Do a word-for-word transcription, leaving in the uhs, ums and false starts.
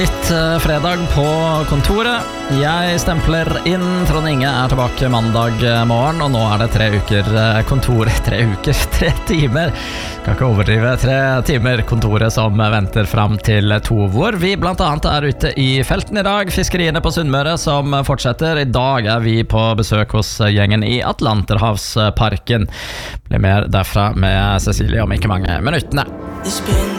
Litt fredag på kontoret. Jeg stempler inn. Trond Inge er tilbake mandag morgen, og nå er det tre uker kontor. Tre uker, tre timer. Kan ikke overdrive. Tre timer kontoret som venter fram til to, hvor vi blant annet er ute i felten i dag. Fiskeriene på Sunnmøre som fortsetter. I dag er vi på besøk hos gjengen i Atlanterhavsparken. Blir mer derfra med Cecilie om ikke mange minuttene.